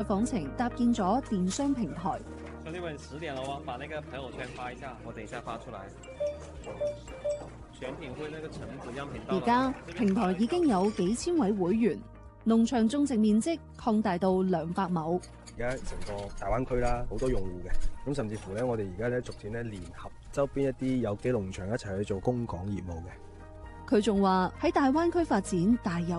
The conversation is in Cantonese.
訪程搭建咗電商平台。 兄弟們，10點了哦，把那個朋友圈發一下，我等一下發出來。選品會那個橙子樣品到了。 而家平台已經有幾千位會員，農場種植面積擴大到200畝。 而家成個大灣區啦，好多用戶嘅，咁甚至乎咧，我哋而家咧逐漸咧聯合周邊一啲有機農場一齊去做供港業務嘅。 佢仲話喺大灣區發展大有